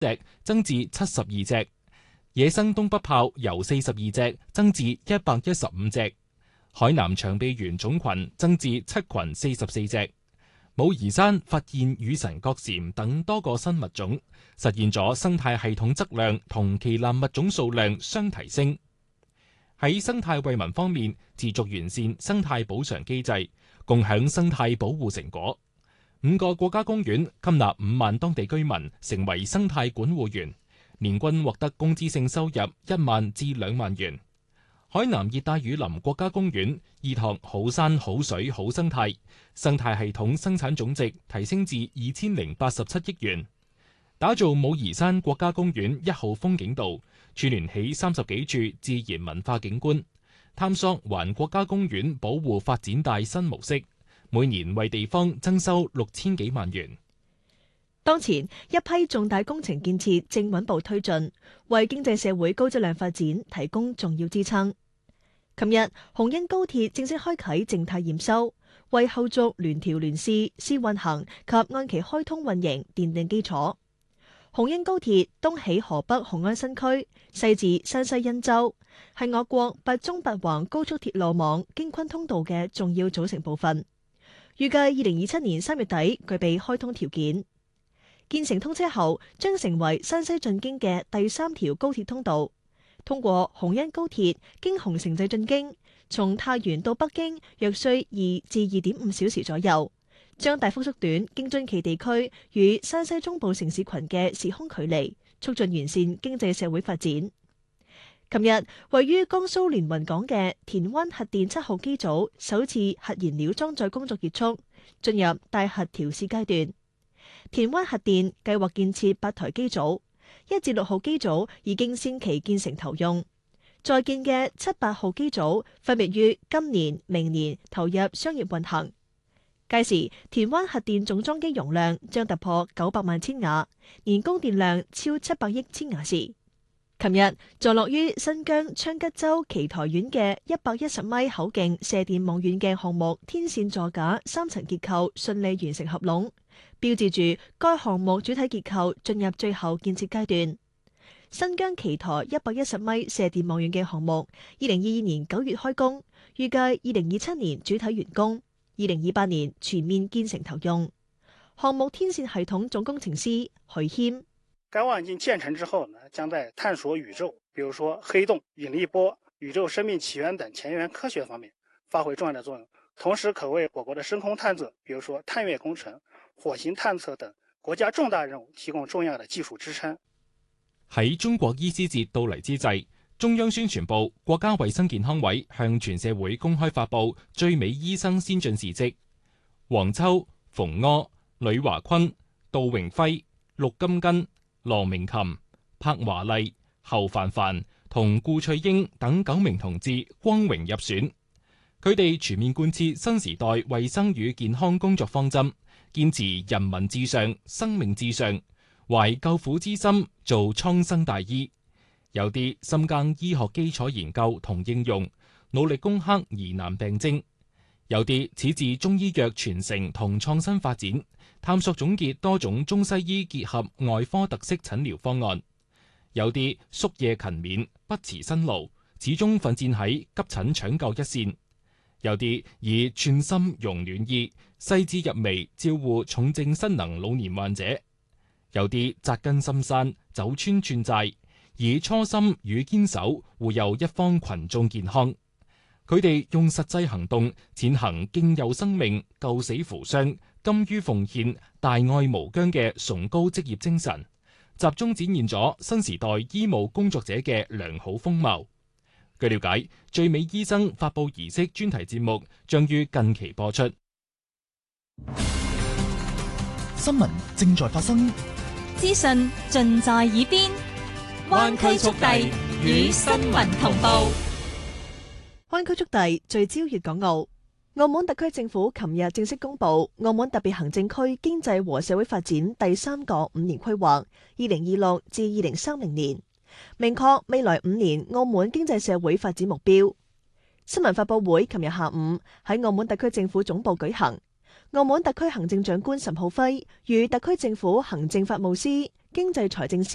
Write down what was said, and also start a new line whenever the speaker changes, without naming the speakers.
隻增至72隻，野生東北豹由42隻增至115隻，海南長臂猿種群增至7群44隻。武夷山發現羽神角蟾等多個新物種，實現咗生態系統質量同旗艦物種數量雙提升。喺生態惠民方面，持續完善生態補償機制，共享生態保護成果。5個國家公園吸納5萬當地居民成為生態管護員，年均獲得工資性收入1萬至2萬元。海南熱帶雨林國家公園依託好山好水好生態，生態系統生產總值提升至2087億元。打造武夷山國家公園1號風景道，串聯起30幾處自然文化景觀，探索環國家公園保護發展帶新模式，每年為地方增收6000幾萬元。
當前一批重大工程建設正穩步推進，為經濟社會高質量發展提供重要支撐。琴日，紅茵高鐵正式開啟靜態驗收，為後續聯調聯試、試運行及按期開通運營奠定基礎。紅茵高鐵東起河北雄安新區，西至山西忻州，係我國8縱8橫高速鐵路網京昆通道嘅重要組成部分。預計2027年3月底具備開通條件。建成通車後，將成為山西進京嘅第3條高鐵通道。通過紅茵高鐵經紅城際進京，從太原到北京約需2至2.5小時左右，將大幅縮短京津冀地區與山西中部城市群嘅時空距離，促進完善經濟社會發展。琴日，位於江蘇連雲港嘅田灣核電7號機組首次核燃料裝載工作結束，進入大核調試階段。田灣核電計劃建設8台機組，1至6號機組已經先期建成投用，在建嘅7、8號機組分別於今年、明年投入商業運行。屆時，田灣核電總裝機容量將突破900萬千瓦，年供電量超700億千瓦時。琴日，坐落於新疆昌吉州奇台縣嘅110米口徑射電網遠鏡項目天線座架3層結構順利完成合攏，標誌住該項目主體結構進入最後建設階段。新疆奇台110米射電望遠鏡項目2022年9月開工，預計2027年主體完工，2028年全面建成投用。項目天線系統總工程師許謙：
該望遠鏡建成之後呢，將在探索宇宙，比如說黑洞、引力波、宇宙生命起源等前沿科學方面發揮重要的作用，同時可為我國的深空探測，比如說探月工程、火星探測等國家重大任務提供重要的技術支撐。
喺中國醫師節到嚟之際，中央宣傳部、國家衛生健康委向全社會公開發布最美醫生先進事蹟。黃秋、馮柯、呂華坤、杜榮輝、陸金根、羅明琴、柏華麗、侯凡凡同顧翠英等9名同志光榮入選。佢哋全面貫徹新時代衛生與健康工作方針，堅持人民至上、生命至上，懷救苦之心做蒼生大醫。有啲深耕醫學基礎研究同應用，努力攻克疑難病徵；有啲始自中醫藥傳承同創新發展，探索總結多種中西醫結合外科特色診療方案；有啲夙夜勤勉，不辭辛勞，始終奮戰喺急診搶救一線；有啲以寸心溶暖醫，細緻入微照護重症失能老年患者；有啲扎根深山，走穿串寨，以初心與堅守護佑一方群眾健康。佢哋用實際行動踐行敬佑生命、救死扶傷、甘於奉獻、大愛無疆嘅崇高職業精神，集中展現咗新時代醫務工作者嘅良好風貌。據了解，最美醫生發佈儀式專題節目將於近期播出。
新聞正在發生，
資訊盡在耳邊，灣區速遞與新聞同步。
灣區速遞聚焦粵港澳。澳門特區政府琴日正式公布澳門特別行政區經濟和社會發展第3個5年規劃2026至2030年，明確未來5年澳門經濟社會發展目標。新聞發佈會琴日下午喺澳門特區政府總部舉行，澳門特區行政長官岑浩輝與特區政府行政法務司、經濟財政司